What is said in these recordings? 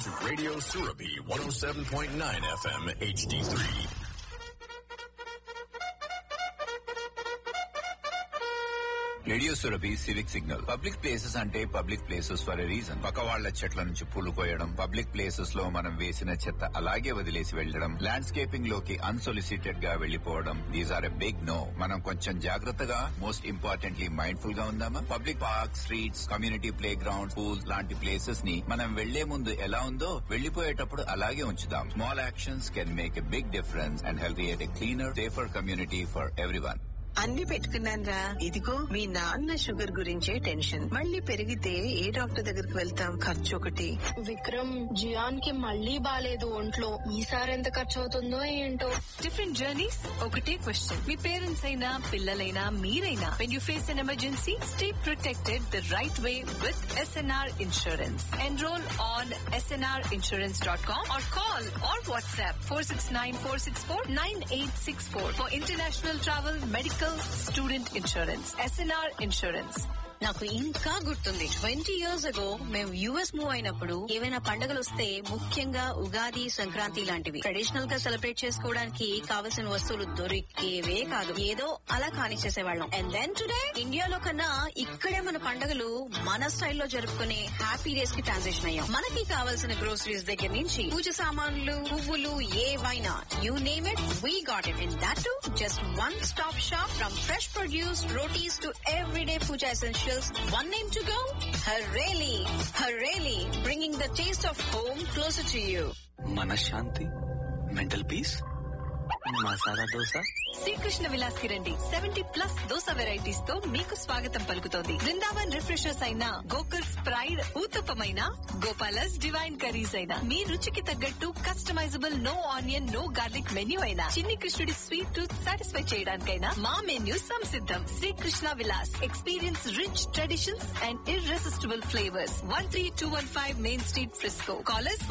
to Radio Surabhi 107.9 FM HD3. Radio Surabhi civic signal. Public places అంటే public places for a reason. పక్క వాళ్ల చెట్ల నుంచి పూలు కోయడం, పబ్లిక్ ప్లేసెస్ లో మనం వేసిన చెత్త అలాగే వదిలేసి వెళ్లడం, ల్యాండ్స్కేపింగ్ లోకి అన్సొలిసిటెడ్ గా వెళ్లిపోవడం, these are a big no. మనం కొంచెం జాగ్రత్తగా, మోస్ట్ ఇంపార్టెంట్లీ మైండ్ఫుల్ గా ఉందామా? Public park, streets, community play ground, pools లాంటి ప్లేసెస్ ని మనం వెళ్లే ముందు ఎలా ఉందో వెళ్లిపోయేటప్పుడు అలాగే ఉంచుదాం. Small actions can make a big difference and help create a cleaner, safer community for everyone. అన్ని పెట్టుకున్నాను రా. ఇదిగో మీ నాన్న షుగర్ గురించే టెన్షన్. మళ్ళీ పెరిగితే ఏ డాక్టర్ దగ్గరికి వెళ్తాం? ఖర్చు ఒకటి. విక్రమ్, జియాన్ కి మళ్ళీ బాలేదు ఒంట్లో. ఈసారి ఎంత ఖర్చు అవుతుందో ఏంటో. డిఫరెంట్ జర్నీస్, ఒకటే క్వశ్చన్. మీ పేరెంట్స్ అయినా పిల్లలైనా మీరైనా, when you face an emergency, stay protected the right way with SNR Insurance. Enroll on snrinsurance.com or call or WhatsApp 469-464-9864 for international travel, medical, student insurance. SNR insurance. నాకు ఇంకా గుర్తుంది, 20 years ago మేము US move అయినప్పుడు ఏవైనా పండుగలు వస్తే, ముఖ్యంగా ఉగాది, సంక్రాంతి లాంటివి ట్రెడిషనల్ గా సెలబ్రేట్ చేసుకోవడానికి కావలసిన వస్తువులు దొరికేవే కాదు. ఏదో అలా కానిచ్చేసేవాళ్ళం. అండ్ దెన్ టుడే ఇండియాలో కన్నా ఇక్కడే మన పండుగలు మన స్టైల్లో జరుపుకునే హ్యాపీ డేస్ కి ట్రాన్సిషన్ అయ్యాం. మనకి కావాల్సిన గ్రోసరీస్ దగ్గర నుంచి పూజ సామాన్లు, పువ్వులు, ఏవైనా you name it, we got it. And that to just one stop shop. From fresh produce, rotis to everyday puja essentials. One name to go? Hareli. Hareli, bringing the taste of home closer to you. మనశ్శాంతి, mental peace, masala dosa. Srikrishna Vilas కి రండి. 70+ dosa varieties తో మీకు స్వాగతం పలుకుతోంది. Brindavan refreshers అయినా, Gokul's pride ఊతప్పమైన, gopalas divine curries అయినా, మీ రుచికి తగ్గట్టు customisable no onion, no garlic menu అయినా, చిన్ని కృష్ణుడి స్వీట్ టూత్ సాటిస్ఫై చేయడానికైనా మా menu సంసిద్ధం. Srikrishna Vilas. Experience rich traditions and irresistible flavours. 13215 main street, Frisco. Callers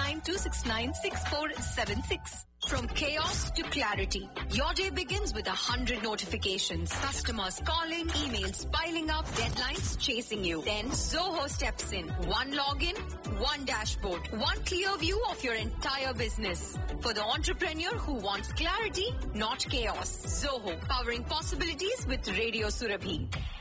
469-269-6476. From chaos to clarity, your day begins with 100 notifications. Customers calling, emails piling up, deadlines chasing you. Then Zoho steps in. One login, one dashboard, one clear view of your entire business. For the entrepreneur who wants clarity, not chaos. Zoho, powering possibilities with Radio Surabhi.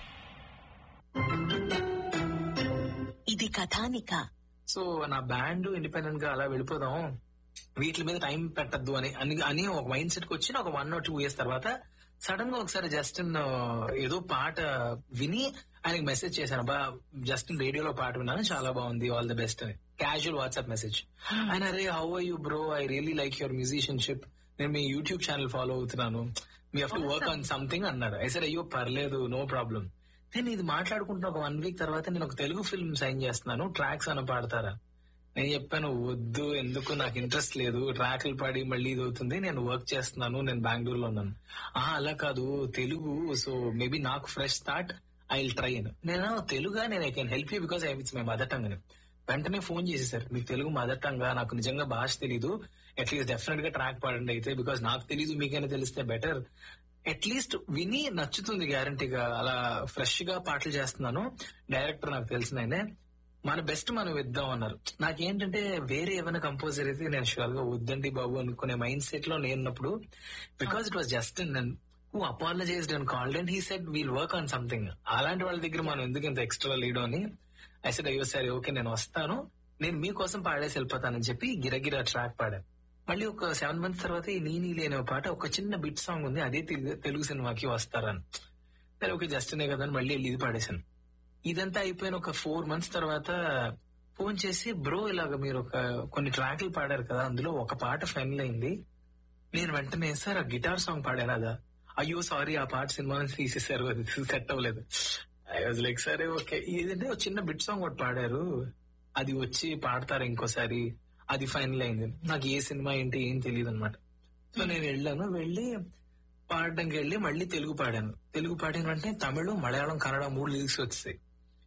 ఇది కథానిక. So నా band independent గా అలా వెళ్ళిపోదాం, వీటి మీద time పెట్టద్దు అని ఒక మైండ్ సెట్ కి వచ్చి ఒక 1 or 2 years తర్వాత సడన్ గా ఒకసారి జస్టిన్ ఏదో పాట విని ఆయనకి మెసేజ్ చేశాను. జస్టిన్ రేడియోలో పాట విన్నాను, చాలా బాగుంది, ఆల్ ది బెస్ట్ అని. Casual WhatsApp message. ఆయన, అరే how are you bro, I really like your musicianship, నేను మీ యూట్యూబ్ ఛానల్ ఫాలో అవుతున్నాను, me have to work on something అన్నాడు. అయితే అయ్యో పర్లేదు, నో ప్రాబ్లం. నేను ఇది మాట్లాడుకుంటున్న ఒక 1 week తర్వాత నేను ఒక తెలుగు ఫిల్మ్ సైన్ చేస్తున్నాను, ట్రాక్స్ అని పాడతారా? నేను చెప్పాను, వద్దు, ఎందుకు, నాకు ఇంట్రెస్ట్ లేదు, ట్రాక్లు పాడి మళ్ళీ ఇది అవుతుంది, నేను వర్క్ చేస్తున్నాను, నేను బెంగళూరులో ఉన్నాను. అలా కాదు, తెలుగు, సో మేబీ నాకు fresh start, I will try అని. నేను తెలుగా, నేను I can help you because it's my mother tongue అని. వెంటనే ఫోన్ చేసేసారు, మీకు తెలుగు మదర్ టంగ్, నాకు నిజంగా భాష తెలీదు, అట్లీస్ట్ డెఫినెట్ గా ట్రాక్ పాడండి అయితే, బికాస్ నాకు తెలీదు, మీకైనా తెలిస్తే బెటర్, అట్లీస్ట్ విని నచ్చుతుంది గ్యారంటీగా. అలా ఫ్రెష్ గా పాటలు చేస్తున్నాను, డైరెక్టర్ నాకు తెలిసిన ఆయనే, మన బెస్ట్ మనం ఇద్దాం అన్నారు. నాకేంటంటే వేరే ఏమైనా కంపోజర్ అయితే నేను షూర్ గా వద్దండి బాబు అనుకునే మైండ్ సెట్ లో నేనున్నప్పుడు, because it was Justin who apologised and called and he said wheel work on something. అలాంటి వాళ్ళ దగ్గర మనం ఎందుకు ఇంత ఎక్స్ట్రా లీడ్ అని ఐ సెడ్, అయ్యో సరే ఓకే, నేను వస్తాను, నేను మీకోసం పాడేసి వెళ్ళిపోతానని చెప్పి గిరగిరా ట్రాక్ పాడాను. మళ్ళీ ఒక 7 months తర్వాత ఈ నీ లేని పాట, ఒక చిన్న బిట్ సాంగ్ ఉంది, అదే తెలుగు సినిమాకి వస్తారని. సరే ఓకే, జస్టినే కదా అని మళ్ళీ వెళ్ళి ఇది పాడేశాను. ఇదంతా అయిపోయిన ఒక 4 months తర్వాత ఫోన్ చేసి, బ్రో ఇలాగ మీరు కొన్ని ట్రాక్లు పాడారు కదా, అందులో ఒక పాట ఫైనల్ అయింది. నేను వెంటనే, సార్ ఆ గిటార్ సాంగ్ పాడాను అదా? అయ్యో సారీ, ఆ పాట సినిమా నుంచి తీసేశారు, అది సెట్ అవ్వలేదు. ఐ వాజ్ లైక్, సరే ఓకే, ఏదంటే ఒక చిన్న బిట్ సాంగ్ ఒకటి పాడారు, అది వచ్చి పాడతారు ఇంకోసారి, అది ఫైనల్ అయింది. నాకు ఏ సినిమా ఏంటి ఏం తెలియదు అనమాట. సో నేను వెళ్ళి పాడడానికి వెళ్ళి మళ్ళీ తెలుగు పాడాను. తెలుగు పాడిన వెంటనే తమిళ, మలయాళం, కన్నడ 3 లిరిక్స్ వచ్చాయి.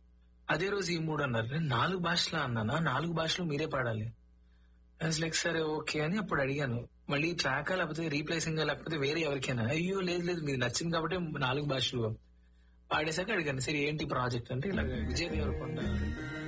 అదే రోజు ఈ 3 అన్నారు. నేను 4 భాషలో అన్నానా, 4 భాషలు మీరే పాడాలి. లైక్ సరే ఓకే అని అప్పుడు అడిగాను, మళ్ళీ ట్రాకా లేకపోతే రీప్లేసింగ్ లేకపోతే వేరే ఎవరికైనా? అయ్యో లేదు మీరు నచ్చింది కాబట్టి 4 భాషలు పాడేశాక అడిగాను, సరే ఏంటి ప్రాజెక్ట్ అంటే, ఇలా విజయ్ దేవరకొండ